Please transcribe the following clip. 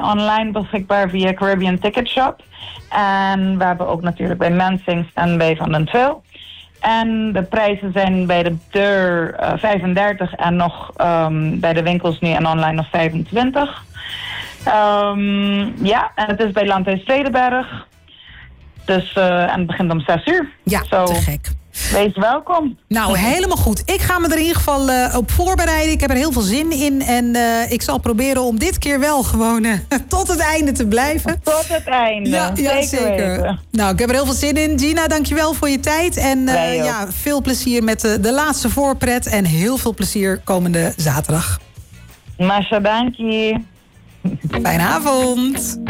zijn online beschikbaar via Caribbean Ticket Shop. En we hebben ook natuurlijk bij Mansings en bij Van den Twil. En de prijzen zijn bij de deur 35 en nog bij de winkels nu en online nog 25. En het is bij Landhuis Vredenberg. Dus, en het begint om 6 uur. Ja, te gek. Wees welkom. Nou, helemaal goed. Ik ga me er in ieder geval op voorbereiden. Ik heb er heel veel zin in. En ik zal proberen om dit keer wel gewoon tot het einde te blijven. Tot het einde. Ja, zeker. Nou, ik heb er heel veel zin in. Gina, dankjewel voor je tijd. En veel plezier met de laatste voorpret. En heel veel plezier komende zaterdag. Masha, dank je. Fijne avond.